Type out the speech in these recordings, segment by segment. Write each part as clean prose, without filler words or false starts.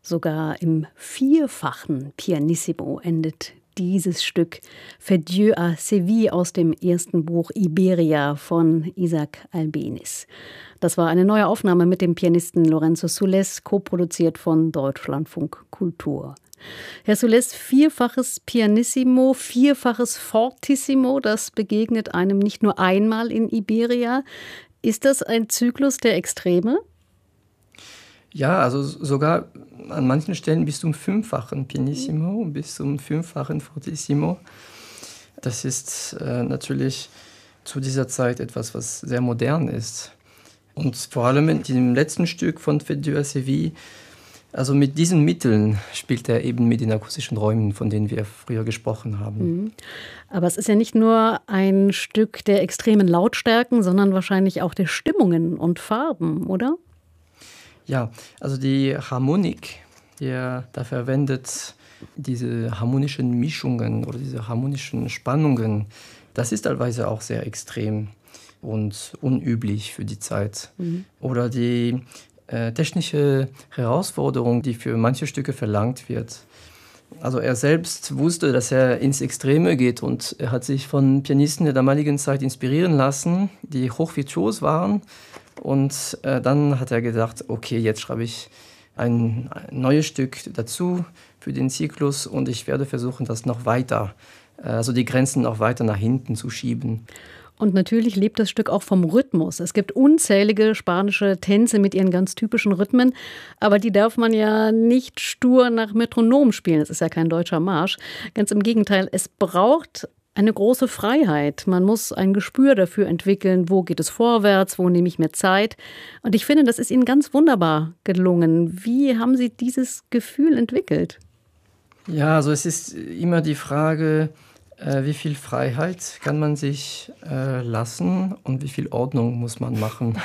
Sogar im vierfachen Pianissimo endet dieses Stück Fedieu à Séville aus dem ersten Buch Iberia von Isaac Albéniz. Das war eine neue Aufnahme mit dem Pianisten Lorenzo Soules, co-produziert von Deutschlandfunk Kultur. Herr Soules, vierfaches Pianissimo, vierfaches Fortissimo, das begegnet einem nicht nur einmal in Iberia. Ist das ein Zyklus der Extreme? Ja, also sogar an manchen Stellen bis zum fünffachen Pianissimo, bis zum fünffachen Fortissimo. Das ist natürlich zu dieser Zeit etwas, was sehr modern ist. Und vor allem in dem letzten Stück von Fedieu à Séville, also mit diesen Mitteln spielt er eben mit den akustischen Räumen, von denen wir früher gesprochen haben. Aber es ist ja nicht nur ein Stück der extremen Lautstärken, sondern wahrscheinlich auch der Stimmungen und Farben, oder? Ja, also die Harmonik, die er da verwendet, diese harmonischen Mischungen oder diese harmonischen Spannungen, das ist teilweise auch sehr extrem und unüblich für die Zeit. Oder die technische Herausforderung, die für manche Stücke verlangt wird. Also er selbst wusste, dass er ins Extreme geht und er hat sich von Pianisten der damaligen Zeit inspirieren lassen, die hochvirtuos waren. Und dann hat er gedacht, okay, jetzt schreibe ich ein neues Stück dazu für den Zyklus und ich werde versuchen, das noch weiter, also die Grenzen noch weiter nach hinten zu schieben. Und natürlich lebt das Stück auch vom Rhythmus. Es gibt unzählige spanische Tänze mit ihren ganz typischen Rhythmen, aber die darf man ja nicht stur nach Metronom spielen. Es ist ja kein deutscher Marsch. Ganz im Gegenteil, es braucht eine große Freiheit. Man muss ein Gespür dafür entwickeln, wo geht es vorwärts, wo nehme ich mir Zeit. Und ich finde, das ist Ihnen ganz wunderbar gelungen. Wie haben Sie dieses Gefühl entwickelt? Ja, also es ist immer die Frage, wie viel Freiheit kann man sich lassen und wie viel Ordnung muss man machen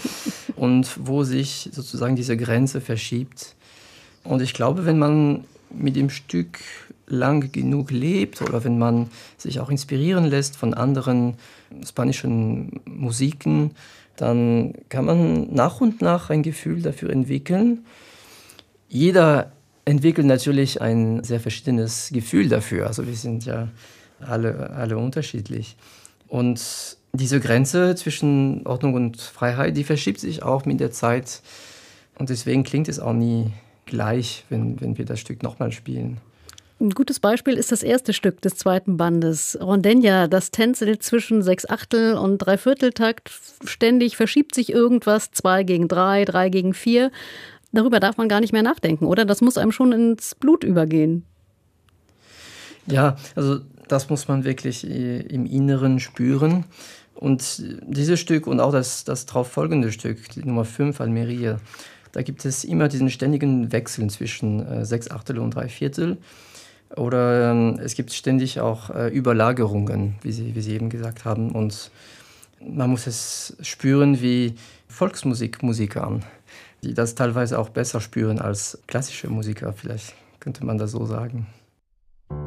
und wo sich sozusagen diese Grenze verschiebt. Und ich glaube, wenn man mit dem Stück lang genug lebt oder wenn man sich auch inspirieren lässt von anderen spanischen Musiken, dann kann man nach und nach ein Gefühl dafür entwickeln. Jeder entwickelt natürlich ein sehr verschiedenes Gefühl dafür. Also wir sind ja alle unterschiedlich. Und diese Grenze zwischen Ordnung und Freiheit, die verschiebt sich auch mit der Zeit. Und deswegen klingt es auch nie gleich, wenn wir das Stück nochmal spielen. Ein gutes Beispiel ist das erste Stück des zweiten Bandes, Rondeña. Das tänzelt zwischen 6/8 und 3/4-Takt. Ständig verschiebt sich irgendwas, 2 gegen 3, 3 gegen 4. Darüber darf man gar nicht mehr nachdenken, oder? Das muss einem schon ins Blut übergehen. Ja, also das muss man wirklich im Inneren spüren. Und dieses Stück und auch das darauf folgende Stück, die Nummer 5, Almeria, da gibt es immer diesen ständigen Wechsel zwischen 6/8 und 3/4. Oder es gibt ständig auch Überlagerungen, wie Sie eben gesagt haben. Und man muss es spüren wie Volksmusikmusiker, die das teilweise auch besser spüren als klassische Musiker, vielleicht könnte man das so sagen.